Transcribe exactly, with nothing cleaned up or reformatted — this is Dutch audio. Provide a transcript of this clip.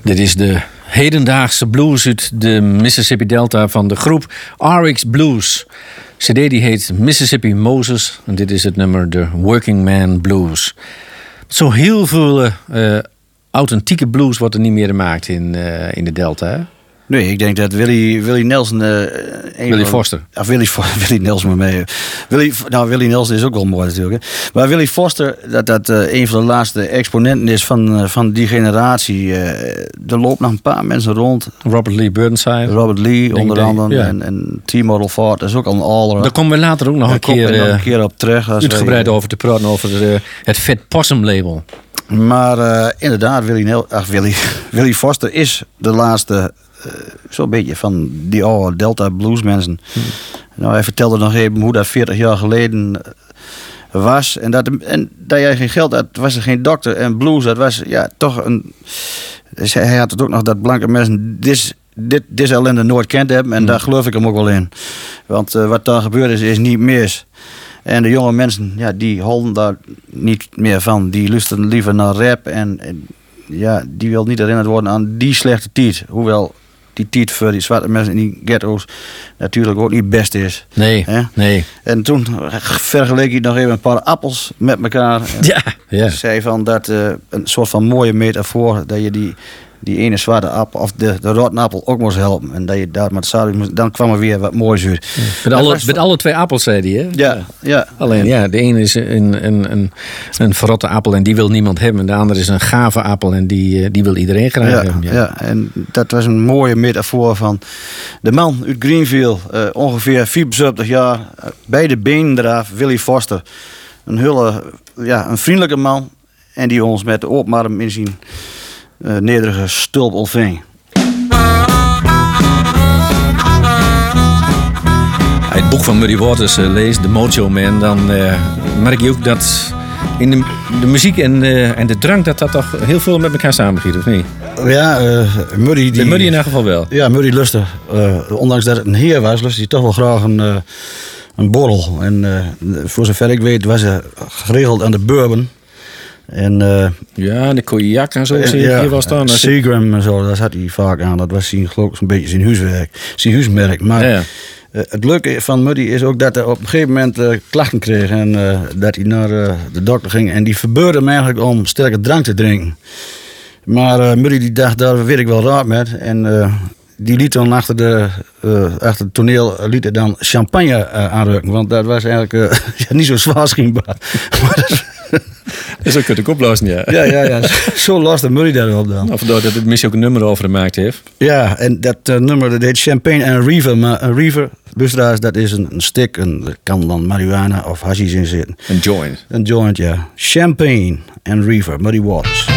Dit is de hedendaagse blues uit de Mississippi Delta van de groep R X Blues. C D die heet Mississippi Moses en dit is het nummer The Working Man Blues. Zo heel veel uh, authentieke blues wordt er niet meer gemaakt in, uh, in de Delta, hè? Nee, ik denk dat Willie, Willie Nelson... Uh, Willie Foster. Ja, Willie, Willie Nelson maar mee. Willie, nou, Willie Nelson is ook wel mooi natuurlijk. Hè. Maar Willie Foster, dat dat uh, een van de laatste exponenten is van, uh, van die generatie. Uh, er loopt nog een paar mensen rond. Robert Lee Burnside. Robert Lee, onder denk, andere. Ja. En, en T-Model Ford, dat is ook al een aller. Daar komen we later ook nog, een keer, nog uh, een keer op terug. Uitgebreid wij, over te praten, over uh, het Fat Possum label. Maar uh, inderdaad, Willie, Nel- ach, Willie, Willie Foster is de laatste... Uh, zo'n beetje van die oude Delta blues mensen. Hmm. Nou, hij vertelde nog even hoe dat veertig jaar geleden was. En dat, en dat jij geen geld had, was er geen dokter. En blues, dat was ja toch een... Dus hij had het ook nog dat blanke mensen dit, dit, dit ellende nooit kent hebben. En hmm. daar geloof ik hem ook wel in. Want uh, wat daar gebeurd is, is niet mis. En de jonge mensen, ja, die houden daar niet meer van. Die luisteren liever naar rap. En, en ja, die wil niet herinnerd worden aan die slechte tijd. Hoewel... die tijd voor die zwarte mensen in die ghetto's natuurlijk ook niet het beste is. Nee, He? nee. En toen vergeleek ik nog even een paar appels met elkaar. Ja, ja. Zei van dat uh, een soort van mooie metafoor dat je die, die ene zwarte appel of de, de rotte appel ook moest helpen. En dat je daar met zout moest, dan kwam er weer wat moois uit. Ja. Met, alle, met alle twee appels, zei hij, hè? Ja, ja. Alleen, ja, de ene is een, een, een, een verrotte appel en die wil niemand hebben. En de andere is een gave appel en die, die wil iedereen graag ja, hebben. Ja. ja, en dat was een mooie metafoor van de man uit Greenfield, uh, ongeveer vierenzestig jaar, uh, bij de benen eraf, Willie Foster. Een hele, ja, een vriendelijke man en die ons met de open arm in zijn uh, nederige stulp ontving. Het boek van Muddy Waters uh, leest, The Mojo Man, dan uh, merk je ook dat in de, de muziek en, uh, en de drank dat dat toch heel veel met elkaar samengiet, of niet? Ja, uh, Muddy... Die, de Muddy in elk geval wel. Ja, Muddy lustte. Uh, ondanks dat het een heer was, lustte hij toch wel graag een, uh, een borrel. En uh, voor zover ik weet was hij geregeld aan de bourbon. En, uh, ja, de cognac en zo zie je ja, hier wel staan. Seagram en zo, dat had hij vaak aan. Dat was zijn, geloof ik, een beetje zijn huiswerk, zijn huismerk. Maar ja, ja. Uh, het leuke van Muddy is ook dat hij op een gegeven moment uh, klachten kreeg. En uh, dat hij naar uh, de dokter ging. En die verbeurde hem eigenlijk om sterke drank te drinken. Maar uh, Muddy die dacht, daar weet ik wel raad met. En uh, die liet dan achter, de, uh, achter het toneel liet hij dan champagne uh, aanruiken. Want dat was eigenlijk uh, ja, niet zo zwaar schijnbaar. Zo kun je het oplossen, ja. Ja, ja, ja. Zo loste Muddy daarop dan. Of dat het misschien ook een nummer over gemaakt heeft. Ja, en dat uh, nummer dat heet Champagne and Reefer. Maar een Reefer, luisteraars, dat is een, een stick. En er kan dan marihuana of hashish in zitten. Een joint. Een joint, ja. Champagne and Reefer, Muddy Waters.